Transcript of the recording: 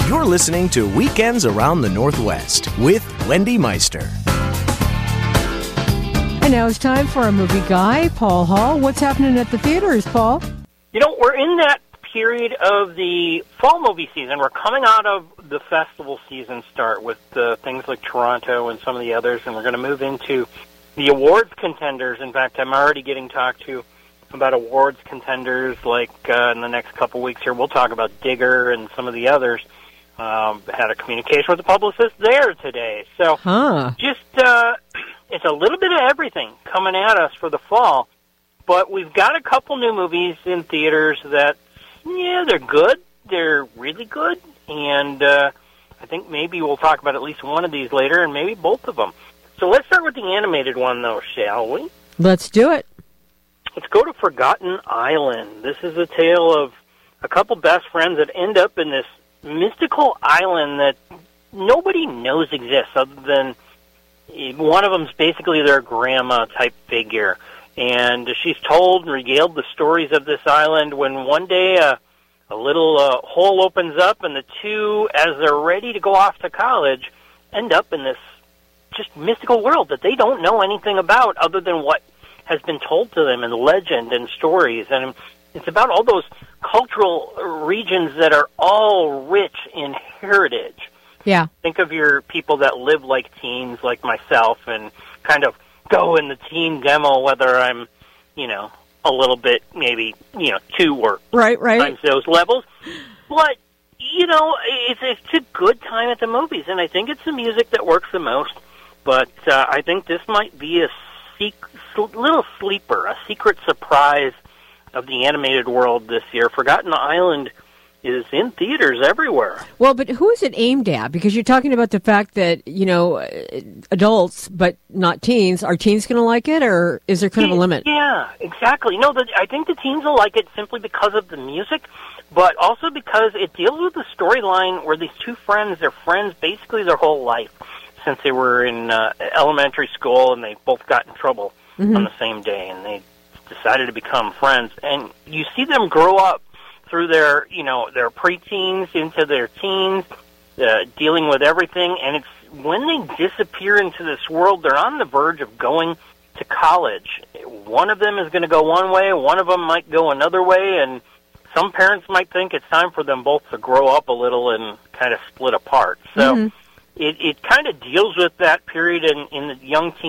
You're listening to Weekends Around the Northwest with Wendy Meister. And now it's time for our movie guy, Paul Hall. What's happening at the theaters, Paul? You know, we're in that period of the fall movie season. We're coming out of the festival season start with things like Toronto and some of the others, and we're going to move into the awards contenders. In fact, I'm already getting talked to about awards contenders like in the next couple weeks here. We'll talk about Digger and some of the others. Had a communication with the publicist there today. So just it's a little bit of everything coming at us for the fall. But we've got a couple new movies in theaters that, yeah, they're good. They're really good. And I think maybe we'll talk about at least one of these later and maybe both of them. So let's start with the animated one, though, shall we? Let's do it. Let's go to Forgotten Island. This is a tale of a couple best friends that end up in this mystical island that nobody knows exists other than one of them's basically their grandma-type figure. And she's told and regaled the stories of this island when one day a little hole opens up and the two, as they're ready to go off to college, end up in this just mystical world that they don't know anything about other than what has been told to them in legend and stories. And it's about all those cultural regions that are all rich in heritage. Yeah. Think of your people that live like teens, like myself, and kind of go in the teen demo, whether I'm, a little bit, maybe, 2 or right times those levels. But, it's a good time at the movies, and I think it's the music that works the most. But I think this might be a little sleeper, a secret surprise of the animated world this year. Forgotten Island is in theaters everywhere. Well, but who is it aimed at? Because you're talking about the fact that, adults, but not teens. Are teens going to like it, or is there kind of a limit? Yeah, exactly. No, I think the teens will like it simply because of the music, but also because it deals with the storyline where these two friends, they're friends basically their whole life since they were in elementary school, and they both got in trouble on the same day, and they decided to become friends. And you see them grow up through their preteens into their teens, dealing with everything. And it's when they disappear into this world, they're on the verge of going to college. One of them is going to go one way, one of them might go another way, and some parents might think it's time for them both to grow up a little and kind of split apart. So it kind of deals with that period in the young teen